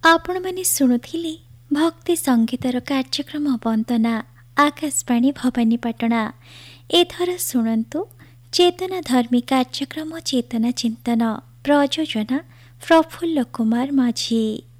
ଆପଣମାନେ ଶୁଣୁଥିଲେ ଭକ୍ତି ସଙ୍ଗୀତର କାର୍ଯ୍ୟକ୍ରମ ବନ୍ଦନା ଆକାଶବାଣୀ ଭବାନୀପାଟଣା। ଏଥର ଶୁଣନ୍ତୁ ଚେତନା ଧର୍ମୀ କାର୍ଯ୍ୟକ୍ରମ ଚେତନା ଚିନ୍ତନ, ପ୍ରଯୋଜନା ପ୍ରଫୁଲ୍ଲ କୁମାର ମାଝୀ।